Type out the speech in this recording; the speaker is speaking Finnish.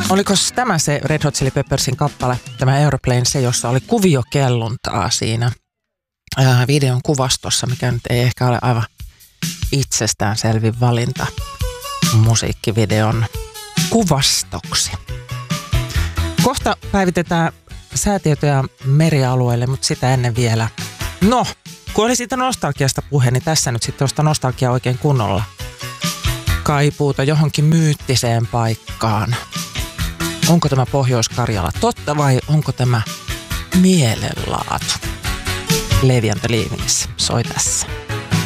Oliko tämä se Red Hot Chili Peppersin kappale, tämä Aeroplane, se jossa oli kuviokelluntaa siinä videon kuvastossa, mikä nyt ei ehkä ole aivan itsestäänselvin valinta musiikkivideon kuvastoksi. Kohta päivitetään säätietoja merialueelle, mutta sitä ennen vielä. No, kun oli siitä nostalgiasta puhe, niin tässä nyt sitten tuosta nostalgiaa oikein kunnolla. Kaipuuta johonkin myyttiseen paikkaan. Onko tämä Pohjois-Karjala totta vai onko tämä mielenlaatu? Levi and the Leavings soi tässä.